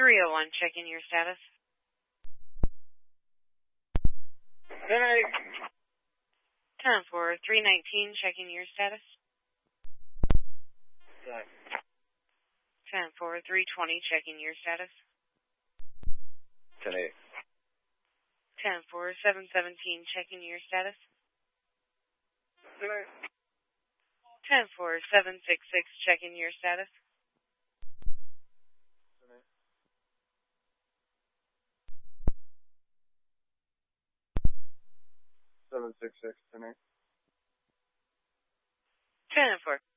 301, checking your status. 10-4, 319, checking your status. 10-4, 320, checking your status. 10-8. 10-4, 717, checking your status. 10-4, 766, checking your status. 766, 10-8. 10-4.